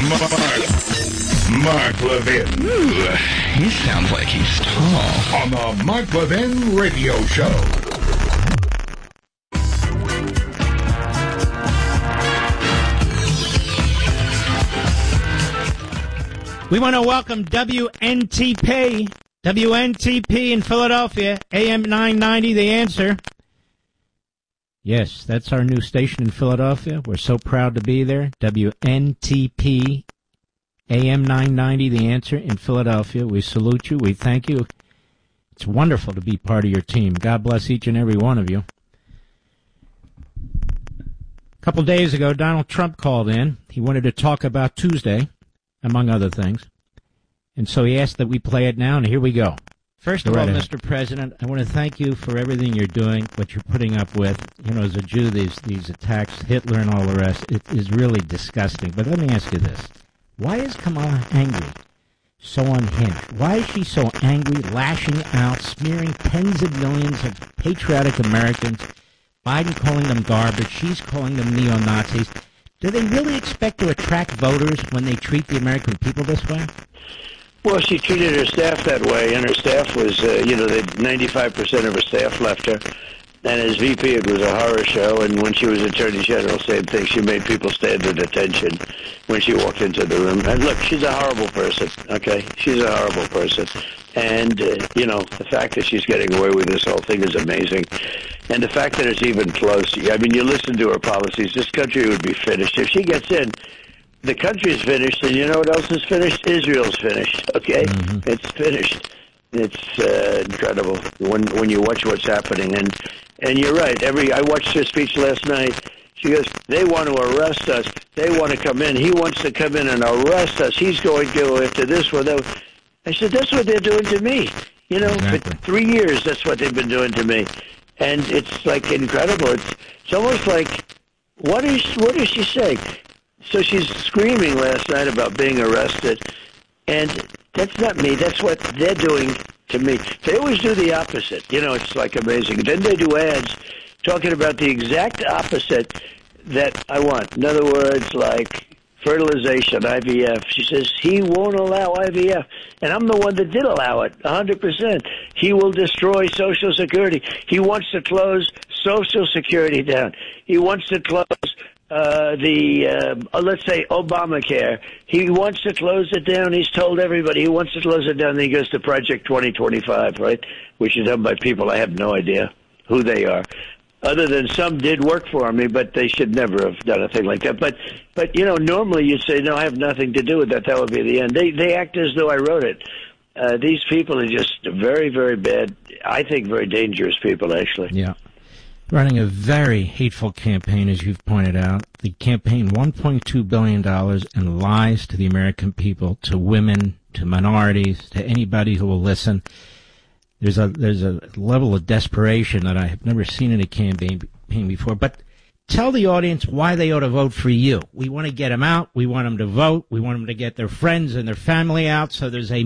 Mark Levin. Ooh, he sounds like he's tall. On the Mark Levin Radio Show. We want to welcome WNTP in Philadelphia, AM 990, The Answer. Yes, that's our new station in Philadelphia. We're so proud to be there. WNTP, AM 990, The Answer in Philadelphia. We salute you. We thank you. It's wonderful to be part of your team. God bless each and every one of you. A couple days ago, Donald Trump called in. He wanted to talk about Tuesday, among other things. And so he asked that we play it now, and here we go. First of all, Mr. President, I want to thank you for everything you're doing, what you're putting up with. You know, as a Jew, these attacks, Hitler and all the rest, it is really disgusting. But let me ask you this. Why is Kamala angry, so unhinged? Why is she so angry, lashing out, smearing tens of millions of patriotic Americans, Biden calling them garbage, she's calling them neo-Nazis? Do they really expect to attract voters when they treat the American people this way? Well, she treated her staff that way, and her staff was, 95% of her staff left her. And as VP, it was a horror show, and when she was Attorney General, same thing. She made people stand at attention when she walked into the room. And look, she's a horrible person, okay? She's a horrible person. And, the fact that she's getting away with this whole thing is amazing. And the fact that it's even close, I mean, you listen to her policies, this country would be finished. If she gets in, the country's finished, and you know what else is finished? Israel's finished, okay? Mm-hmm. It's finished. It's incredible when you watch what's happening. And you're right. I watched her speech last night. She goes, they want to arrest us. They want to come in. He wants to come in and arrest us. He's going to go after this one. I said, that's what they're doing to me. Exactly. For 3 years, that's what they've been doing to me. And it's, like, incredible. It's almost like, what is she saying? So she's screaming last night about being arrested, and that's not me. That's what they're doing to me. They always do the opposite. It's like amazing. Then they do ads talking about the exact opposite that I want. In other words, like fertilization, IVF. She says he won't allow IVF, and I'm the one that did allow it, 100%. He will destroy Social Security. He wants to close Social Security down. He wants to close let's say Obamacare. He wants to close it down. He's told everybody he wants to close it down. Then he goes to Project 2025, right? Which is done by people I have no idea who they are. Other than some did work for me, but they should never have done a thing like that. But normally you'd say, no, I have nothing to do with that. That would be the end. They act as though I wrote it. These people are just very, very bad. I think very dangerous people, actually. Yeah. Running a very hateful campaign, as you've pointed out. The campaign, $1.2 billion in lies to the American people, to women, to minorities, to anybody who will listen. There's a level of desperation that I have never seen in a campaign before. But tell the audience why they ought to vote for you. We want to get them out. We want them to vote. We want them to get their friends and their family out. So there's a